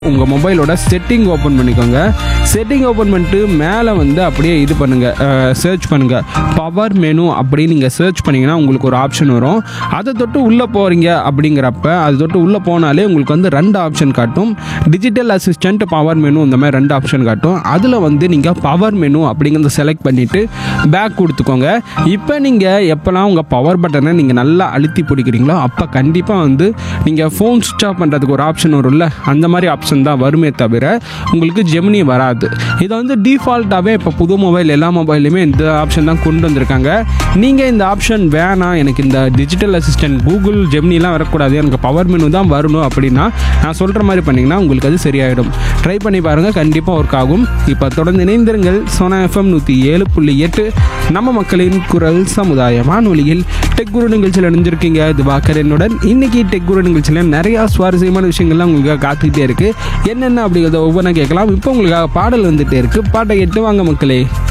உங்கள் மொபைலோட setting open பண்ணிக்கோங்க. செட்டிங் ஓப்பன் பண்ணிட்டு மேலே வந்து அப்படியே இது பண்ணுங்கள், சர்ச் பண்ணுங்கள். பவர் மெனு அப்படின்னு நீங்கள் சர்ச் பண்ணிங்கன்னா உங்களுக்கு ஒரு ஆப்ஷன் வரும். அதை தொட்டு உள்ளே போகிறீங்க அப்படிங்கிறப்ப அது தொட்டு உள்ளே போனாலே உங்களுக்கு வந்து 2 ஆப்ஷன் காட்டும். டிஜிட்டல் அசிஸ்டண்ட், பவர் மெனு, இந்த மாதிரி 2 ஆப்ஷன் காட்டும். அதில் வந்து நீங்கள் பவர் மெனு அப்படிங்கிறத செலக்ட் பண்ணிவிட்டு பேக் கொடுத்துக்கோங்க. இப்போ நீங்கள் எப்போல்லாம் உங்கள் பவர் பட்டனை நீங்கள் நல்லா அழுத்தி பிடிக்கிறீங்களோ அப்போ கண்டிப்பாக வந்து நீங்கள் ஃபோன் சுவிட்ச் ஆஃப் பண்ணுறதுக்கு ஒரு ஆப்ஷன் வரும்ல, அந்த மாதிரி ஆப்ஷன் தான் வருமே தவிர உங்களுக்கு ஜெமினி வராது. இதை வந்து டிஃபால்ட்டாகவே இப்போ புது மொபைல் எல்லா மொபைல்லையுமே இந்த ஆப்ஷன் தான் கொண்டு வந்திருக்காங்க. நீங்கள் இந்த ஆப்ஷன் வேணாம், எனக்கு இந்த டிஜிட்டல் அசிஸ்டன்ட் கூகுள் ஜெமினிலாம் வரக்கூடாது, எனக்கு பவர் மெனு தான் வரணும் அப்படின்னா நான் சொல்கிற மாதிரி பண்ணிங்கன்னா உங்களுக்கு அது சரியாயிடும். ட்ரை பண்ணி பாருங்கள், கண்டிப்பாக ஒர்க் ஆகும். இப்போ தொடர்ந்து இணைந்திருங்கள். சோனா எஃப்எம் 107.8 நம்ம மக்களின் குரல் சமுதாய வானொலியில் டெக் குரு நிகழ்ச்சியில் இணைஞ்சிருக்கீங்க. இது வாக்கரனுடன். இன்னைக்கு டெக் குரு நிகழ்ச்சியில் நிறையா சுவாரஸ்யமான விஷயங்கள்லாம் உங்களுக்கு காத்துக்கிட்டே இருக்குது. என்னென்ன அப்படிங்கிறத ஒவ்வொன்றா கேட்கலாம். இப்போ உங்களுக்காக பாடல் வந்துகிட்டே இருக்குது. பாட்டை கேட்டு வாங்க மக்களே.